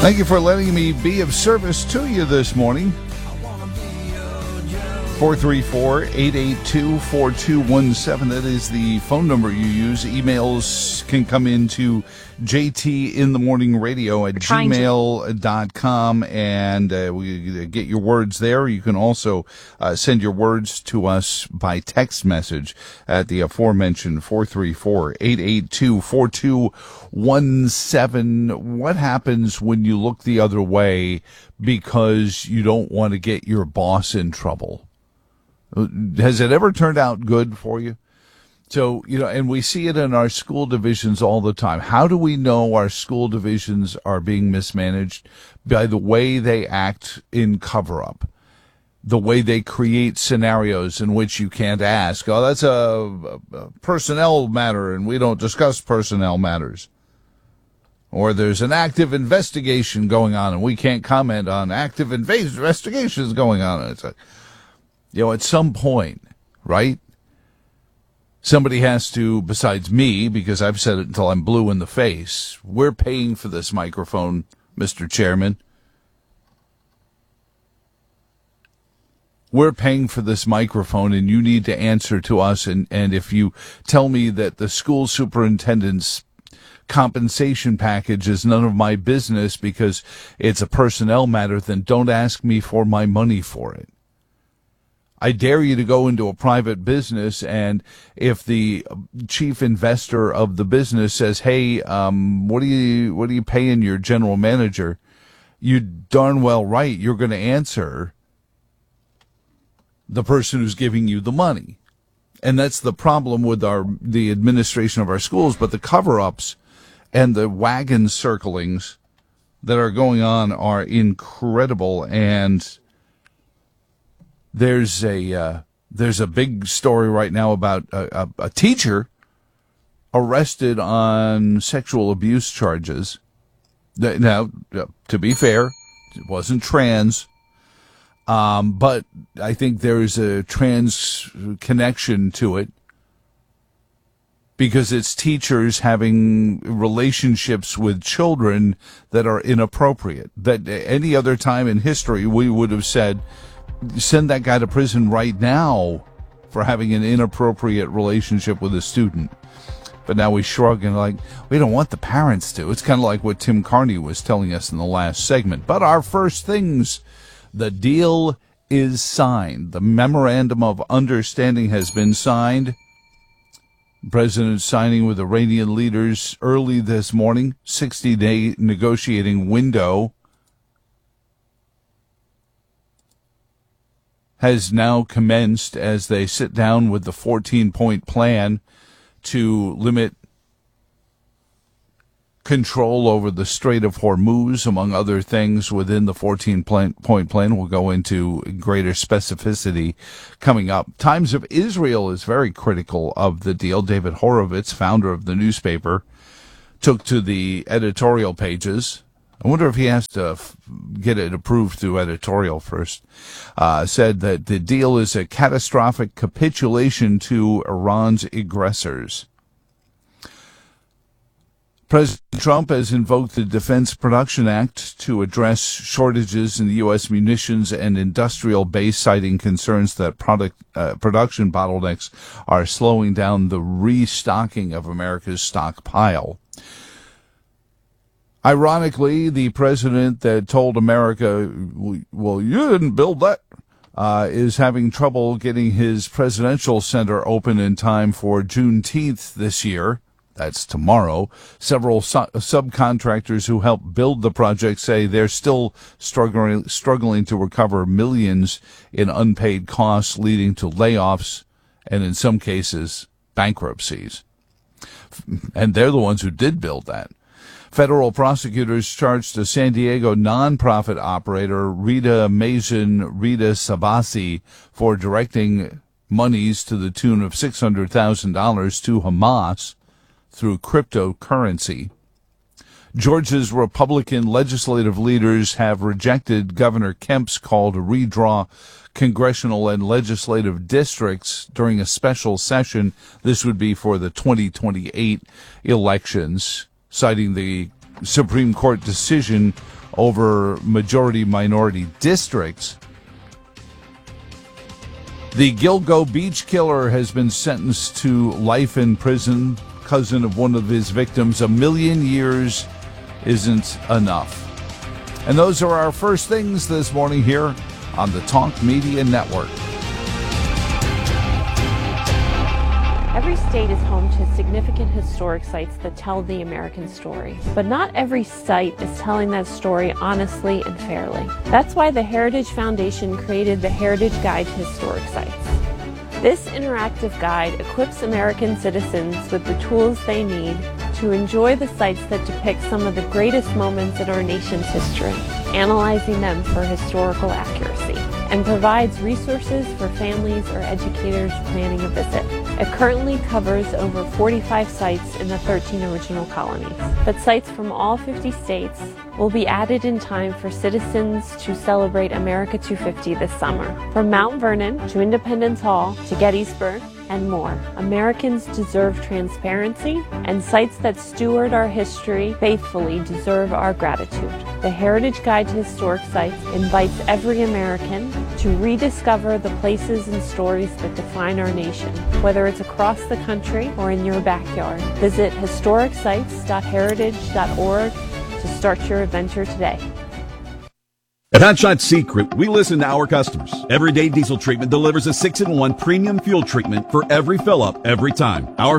Thank you for letting me be of service to you this morning. 434-882-4217. That is the phone number you use. Emails can come into jtinthemorningradio@gmail.com, and we get your words there. You can also send your words to us by text message at the aforementioned 434-882-4217. What happens when you look the other way because you don't want to get your boss in trouble? Has it ever turned out good for you? So, and we see it in our school divisions all the time. How do we know our school divisions are being mismanaged? By the way they act in cover-up, the way they create scenarios in which you can't ask, oh, that's a personnel matter and we don't discuss personnel matters. Or there's an active investigation going on and we can't comment on active investigations going on. It's like, at some point, right, somebody has to, besides me, because I've said it until I'm blue in the face, we're paying for this microphone, Mr. Chairman. We're paying for this microphone, and you need to answer to us. And if you tell me that the school superintendent's compensation package is none of my business because it's a personnel matter, then don't ask me for my money for it. I dare you to go into a private business, and if the chief investor of the business says, hey, what are you paying your general manager? You darn well right you're going to answer the person who's giving you the money. And that's the problem with the administration of our schools, but the cover-ups and the wagon circlings that are going on are incredible. And there's a big story right now about a teacher arrested on sexual abuse charges. Now, to be fair, it wasn't trans, but I think there's a trans connection to it because it's teachers having relationships with children that are inappropriate. That any other time in history we would have said, send that guy to prison right now for having an inappropriate relationship with a student. But now we shrug and we don't want the parents to. It's kind of like what Tim Carney was telling us in the last segment. But our first things, the deal is signed. The memorandum of understanding has been signed. President signing with Iranian leaders early this morning. 60-day negotiating window has now commenced as they sit down with the 14-point plan to limit control over the Strait of Hormuz, among other things within the 14-point plan. We'll go into greater specificity coming up. Times of Israel is very critical of the deal. David Horowitz, founder of the newspaper, took to the editorial pages. I wonder if he has to get it approved through editorial first. Said that the deal is a catastrophic capitulation to Iran's aggressors. President Trump has invoked the Defense Production Act to address shortages in the U.S. munitions and industrial base, citing concerns that production bottlenecks are slowing down the restocking of America's stockpile. Ironically, the president that told America, well, you didn't build that, is having trouble getting his presidential center open in time for Juneteenth this year. That's tomorrow. Several subcontractors who helped build the project say they're still struggling to recover millions in unpaid costs, leading to layoffs and, in some cases, bankruptcies. And they're the ones who did build that. Federal prosecutors charged a San Diego nonprofit operator, Rita Sabasi, for directing monies to the tune of $600,000 to Hamas through cryptocurrency. Georgia's Republican legislative leaders have rejected Governor Kemp's call to redraw congressional and legislative districts during a special session. This would be for the 2028 elections, citing the Supreme Court decision over majority-minority districts. The Gilgo Beach killer has been sentenced to life in prison. Cousin of one of his victims, 1,000,000 years isn't enough. And those are our first things this morning here on the Talk Media Network. Every state is home to significant historic sites that tell the American story. But not every site is telling that story honestly and fairly. That's why the Heritage Foundation created the Heritage Guide to Historic Sites. This interactive guide equips American citizens with the tools they need to enjoy the sites that depict some of the greatest moments in our nation's history, analyzing them for historical accuracy, and provides resources for families or educators planning a visit. It currently covers over 45 sites in the 13 original colonies, but sites from all 50 states will be added in time for citizens to celebrate America 250 this summer. From Mount Vernon to Independence Hall to Gettysburg and more, Americans deserve transparency, and sites that steward our history faithfully deserve our gratitude. The Heritage Guide to Historic Sites invites every American to rediscover the places and stories that define our nation, whether it's across the country or in your backyard. Visit historicsites.heritage.org to start your adventure today. At Hot Shot Secret, we listen to our customers. Everyday Diesel Treatment delivers a 6-in-1 premium fuel treatment for every fill-up, every time. Our